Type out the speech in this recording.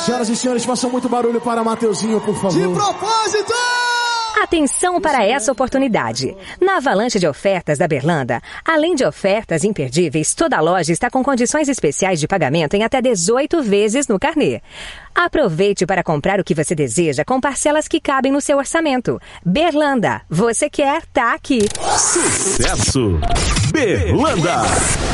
Senhoras e senhores, façam muito barulho para Mateuzinho, por favor. De propósito! Atenção para essa oportunidade. Na avalanche de ofertas da Berlanda, além de ofertas imperdíveis, toda a loja está com condições especiais de pagamento em até 18 vezes no carnê. Aproveite para comprar o que você deseja com parcelas que cabem no seu orçamento. Berlanda, você quer, tá aqui. Sucesso! Berlanda!